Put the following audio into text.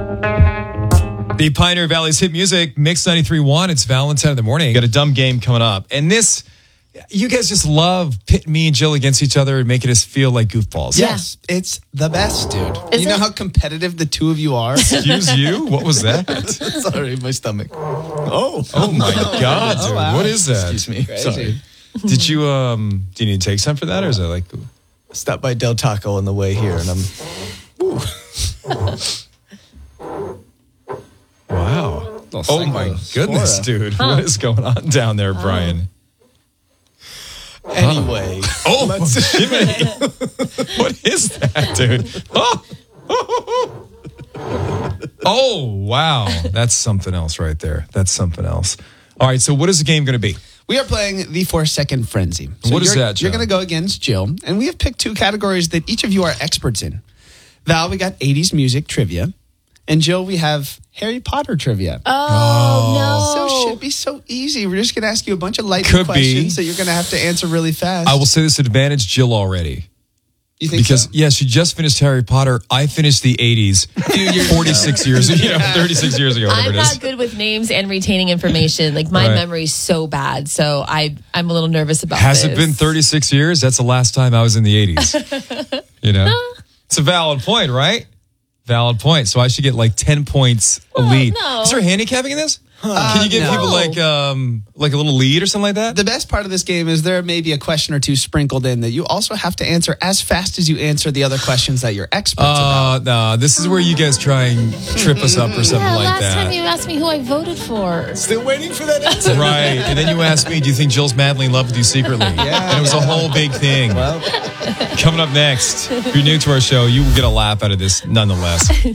The Pioneer Valley's hit music, Mix 93.1. It's Valentine in the morning. Got a dumb game coming up. And this, you guys just love pitting me and Jill against each other and making us feel like goofballs. Yes, it's the best, dude. Is you know it? how competitive the two of you are? Excuse you? What was that? Sorry, my stomach. Oh my God, dude. wow. What is that? Excuse me. Sorry. Crazy. Did you, do you need to take some for that, or is it like... Stopped by Del Taco on the way here, and I'm... Ooh. Wow. Oh my goodness, dude. What is going on down there, Brian? Anyway. Oh, Jimmy. What is that, dude? Oh, wow. That's something else right there. That's something else. All right, so what is the game going to be? We are playing the 4-second frenzy. So What is that, John? You're going to go against Jill, and we have picked two categories that each of you are experts in. Val, we got 80s music trivia, and Jill, we have Harry Potter trivia. Oh, So no. it should be so easy. We're just going to ask you a bunch of lightning Could be. questions that you're going to have to answer really fast. I will say this advantage Jill already. You think Because, so? yeah, she just finished Harry Potter. I finished the 80s. 46 years, 36 years ago, whatever I'm it is. not good with names and retaining information. Like, my Right. memory's so bad. So I'm a little nervous about Has this. it been 36 years? That's the last time I was in the 80s. You know? It's a valid point, right? Valid point. So I should get like 10 points a lead. no. Is there handicapping in this? Can you give no. people like a little lead or something like that? The best part of this game is there may be a question or two sprinkled in that you also have to answer as fast as you answer the other questions that you're experts about. No, this is where you guys try and trip us up or something Yeah, like last that. time you asked me who I voted for. Still waiting for that answer. Right. And then you asked me, do you think Jill's madly in love with you secretly? Yeah. And it was a whole big thing. Well, Coming up next, if you're new to our show, you will get a laugh out of this nonetheless.